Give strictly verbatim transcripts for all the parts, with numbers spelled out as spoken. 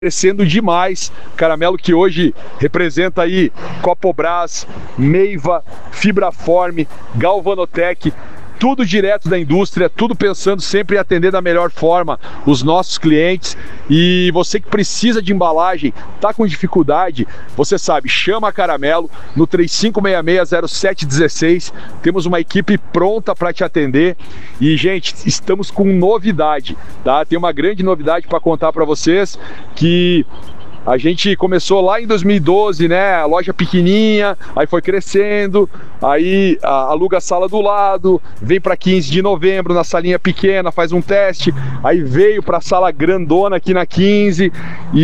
crescendo demais, caramelo que hoje representa aí Copobras, Meiva, Fibraform, Galvanotec, tudo direto da indústria, tudo pensando sempre em atender da melhor forma os nossos clientes. E você que precisa de embalagem, tá com dificuldade, você sabe, chama a Caramelo no três cinco seis seis, zero sete um seis, temos uma equipe pronta para te atender. E gente, estamos com novidade, tá? Tem uma grande novidade para contar para vocês, que a gente começou lá em dois mil e doze, né? A loja pequenininha, aí foi crescendo, aí a, aluga a sala do lado, vem para quinze de novembro na salinha pequena, faz um teste, aí veio para a sala grandona aqui na quinze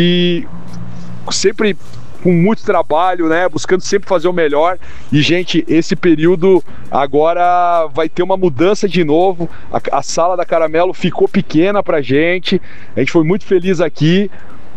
e sempre com muito trabalho, né? Buscando sempre fazer o melhor. E gente, esse período agora vai ter uma mudança de novo. A, a sala da Caramelo ficou pequena pra gente, a gente foi muito feliz aqui.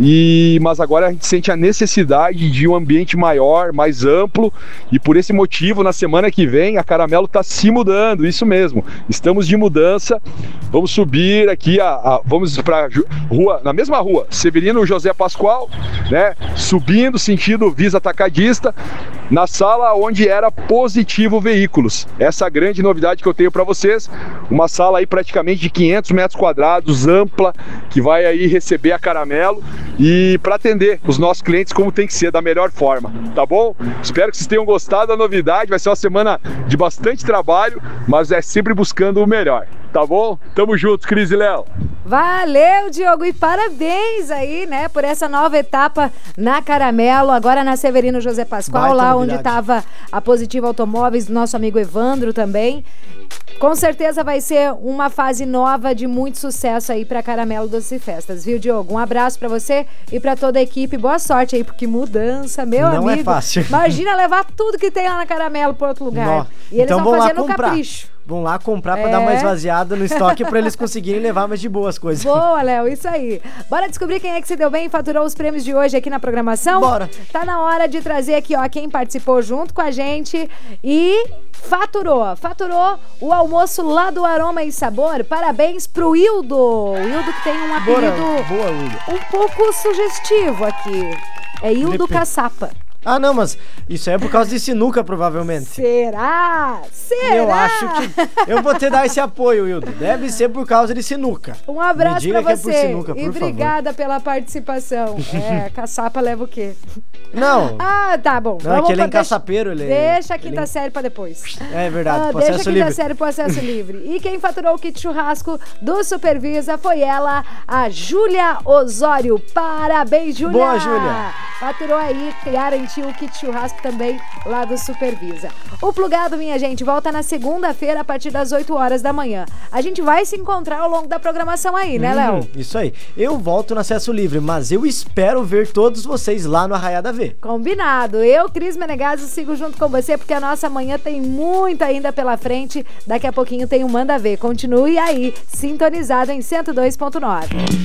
E, mas agora a gente sente a necessidade de um ambiente maior, mais amplo, e por esse motivo, na semana que vem, a Caramelo está se mudando, isso mesmo, estamos de mudança, vamos subir aqui, a, a, vamos para rua, na mesma rua, Severino José Pascoal, né, subindo sentido Visa Atacadista, na sala onde era Positivo Veículos. Essa é a grande novidade que eu tenho para vocês, uma sala aí praticamente de quinhentos metros quadrados, ampla, que vai aí receber a Caramelo, e para atender os nossos clientes como tem que ser, da melhor forma, tá bom? Espero que vocês tenham gostado da novidade, vai ser uma semana de bastante trabalho, mas é sempre buscando o melhor, tá bom? Tamo junto, Cris e Léo. Valeu, Diogo, e parabéns aí, né, por essa nova etapa na Caramelo, agora na Severino José Pascoal, Baita lá novidade. Onde estava a Positivo Automóveis, do nosso amigo Evandro também. Com certeza vai ser uma fase nova de muito sucesso aí pra Caramelo Doces e Festas, viu, Diogo? Um abraço pra você e pra toda a equipe, boa sorte aí, porque mudança, meu Não amigo. é fácil. Imagina levar tudo que tem lá na Caramelo pra outro lugar. Nó. E eles então vão fazer no comprar. capricho. Vão lá comprar pra É. dar uma esvaziada no estoque pra eles conseguirem levar mais de boas coisas. Boa, Léo, isso aí. Bora descobrir quem é que se deu bem e faturou os prêmios de hoje aqui na programação? Bora. Tá na hora de trazer aqui, ó, quem participou junto com a gente e faturou. Faturou o almoço lá do Aroma e Sabor. Parabéns pro Hildo. O Hildo que tem um apelido Bora. Boa, Hildo. um pouco sugestivo aqui. É Hildo Dep- Caçapa. Ah, não, mas isso é por causa de sinuca, provavelmente. Será? Será? Eu acho que... Eu vou te dar esse apoio, Hildo. Deve ser por causa de sinuca. Um abraço Me diga pra que é por você sinuca, e por obrigada favor. pela participação. É, caçapa leva o quê? Não. Ah, tá bom. Não, é que ele é pra- encaçapeiro, ele... Deixa a quinta ele... série pra depois. É verdade, Ah, pro deixa a acesso quinta livre. série pro acesso livre. E quem faturou o kit churrasco do Supervisa foi ela, a Júlia Osório. Parabéns, Júlia! Boa, Júlia! Faturou aí, garantiu o kit churrasco também lá do Supervisa. O Plugado, minha gente, volta na segunda-feira a partir das oito horas da manhã. A gente vai se encontrar ao longo da programação aí, né, Léo? Hum, isso aí. Eu volto no acesso livre, mas eu espero ver todos vocês lá no Arraiada V. Combinado. Eu, Cris Menegaso, sigo junto com você porque a nossa manhã tem muito ainda pela frente. Daqui a pouquinho tem um Manda Ver. Continue aí, sintonizado em cento e dois ponto nove.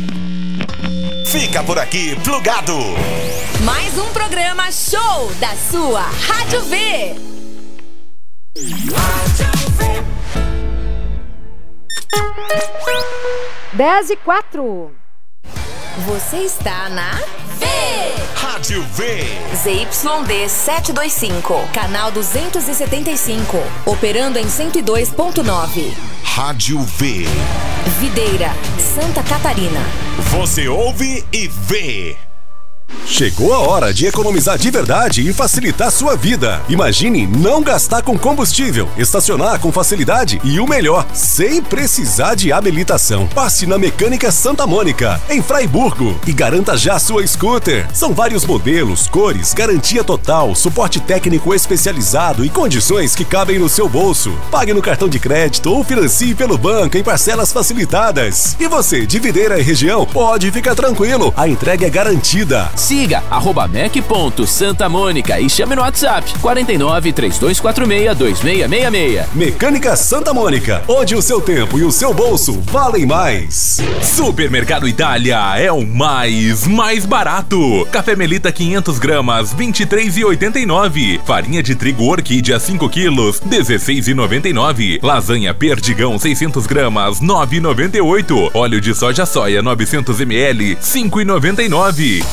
Fica por aqui, Plugado. Mais um programa show da sua Rádio V. dez e quatro. Você está na V. Rádio V. Z Y D setecentos e vinte e cinco, canal duzentos e setenta e cinco, operando em cento e dois ponto nove. Rádio V. Videira, Santa Catarina. Você ouve e vê. Chegou a hora de economizar de verdade e facilitar sua vida. Imagine não gastar com combustível, estacionar com facilidade e o melhor, sem precisar de habilitação. Passe na Mecânica Santa Mônica, em Fraiburgo, e garanta já sua scooter. São vários modelos, cores, garantia total, suporte técnico especializado e condições que cabem no seu bolso. Pague no cartão de crédito ou financie pelo banco em parcelas facilitadas. E você, de Videira e região, pode ficar tranquilo, a entrega é garantida. Siga arroba mac ponto Santa Mônica e chame no WhatsApp quarenta e nove, três dois quatro seis, dois seis seis seis. Mecânica Santa Mônica, onde o seu tempo e o seu bolso valem mais. Supermercado Itália é o mais, mais barato. Café Melita quinhentas gramas, vinte e três reais e oitenta e nove. Farinha de trigo Orquídea cinco quilos, dezesseis reais e noventa e nove. Lasanha Perdigão seiscentas gramas, nove reais e noventa e oito. Óleo de soja soia novecentos mililitros, cinco reais e noventa e nove.